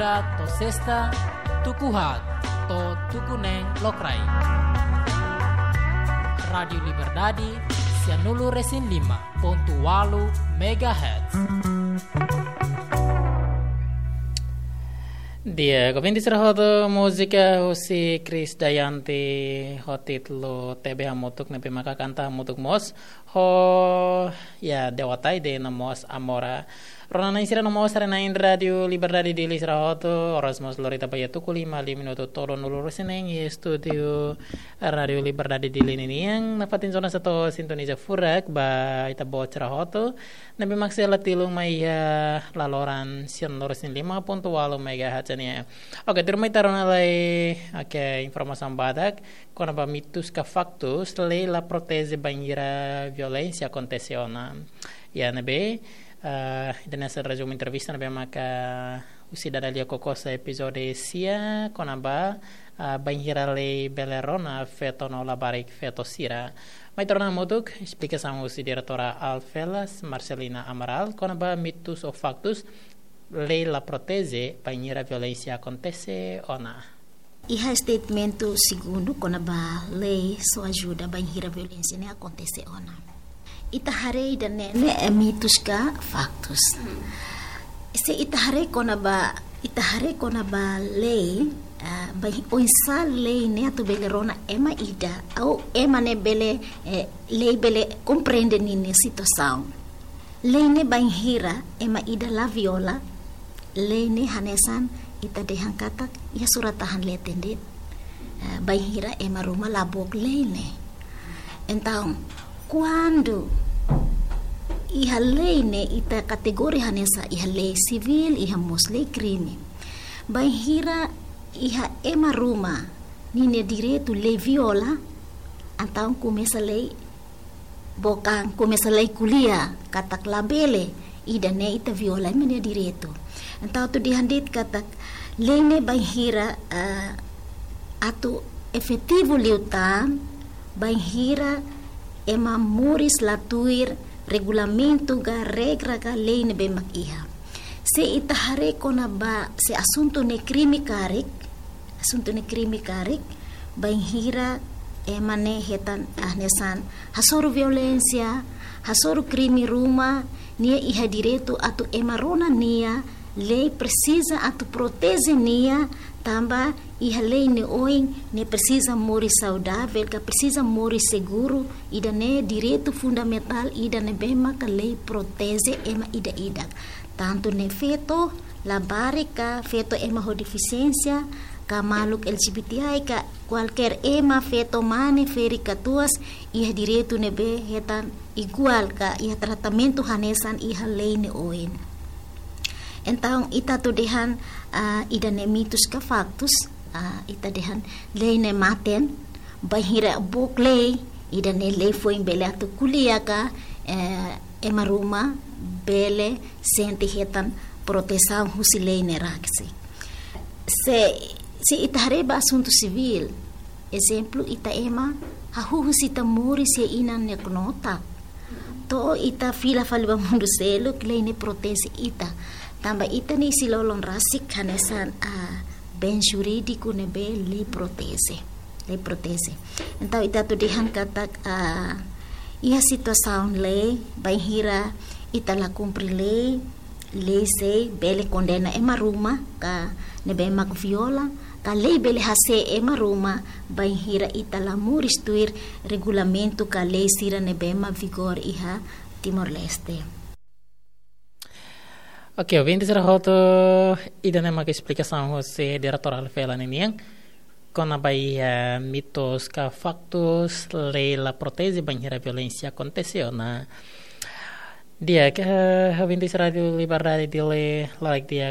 to sesta tukuhat to tukuneng lokrai. Radio Liberdade 105.8 MHz. Dia kepinti serhoto musika husi Chris Dayanti hotit lo tebe hamutuk nepe maka kanta hamutuk mos ho ya dewatai de namos amora Ronana isira namos arena in radio Liberdade di serhoto oras mos lorita paya tuku 5 minuto tolo nulur seneng ye studio radio Liberdade di lini yang napatin zona satu sintonisa furak ba ita bo serhoto nepe maksela tilung maya laloran sian lorosin 5.8 MHz ya. Oke, terima taron alai informasi badak kona ba mitos ka factus lei la protese bangira violencia aconteciona. Ya nebe dan essa resumo entrevista nebe maka usida dalia kokosa episode sia kona ba bangira lei belerona feto no labarik feto sira. Mai torna motuk explicação usi diretora Alfelas Marcelina Amaral kona ba mitos o factus lei la protese banheira violência acontece ou não? Iha statemento segundo kona ba lei so ajuda banheira violência ne acontece ou não? Ita harei dan ne mitos ka factus. Se ita harei kona ba lei o insal lei ne atu bele rona ema ida au ema ne bele lei bele compreende nini situação. Lei ne banheira ema ida la viola lene hanesan ita dehan katak ya suratahan letendit banhira ema rumah labok lene então quando iha lene ita kategori hanesa iha lei civil iha mosle crime banhira iha ema rumah nine direito lei viola então começa lei bokang começa lei kuliah katak labele ida ne ita viola mene direito. Então tu dihandit katak lene banhira atu efetivo liutan banhira ema muris latuir regulamento ga regra ga lene bemak iha. Se ita hare kona ba se asunto ne krimi karik banhira ema ne hetan ahnesan hasoru violencia hasoru krimi rumah nia iha direito atu ema rona nia lei precisa atu protege nia tamba iha lei ne oing ne precisa mori saudável ka precisa mori seguro ida ne direito fundamental ida ne bema ka lei protege ema ida tanto ne feto labari ka feto ema ho deficiência ka maluk LGBTI ka qualquer ema feto mane feri katuas iha direito ne be hetan igual ka iha tratamento hanesan iha lei ne oin. Então ita tu dehan ida ne mitos ka factus ita dehan lei ne maten bahira buk lei ida ne lei foi bele atu kuliah ka ema rumah bele sente hetan proteção husi lei ne raksi. Se ita hareba assunto civil exemplo ita ema hahu sita muri se inan ne knota to ita fila faliba mundu selo lei ne protese ita tamba ita ni silolong rasik hanesan ben juridico ne be lei protese então ita tu dihan katak ia situação lei banhira ita la cumpre lei se bele condena ema rumah ka ne be mak viola ka lei bele hase ema rumah banhira ita la muristuir regulamento ka lei sira ne be ma vigor iha Timor Leste. Oke, ouvintes serhoto ida nema que explicação você diretor Alfela niniang kona bahia mitos ka factus lei la protese banhira violência aconteceu na dia que ouvintes radio Liberdade dile like dia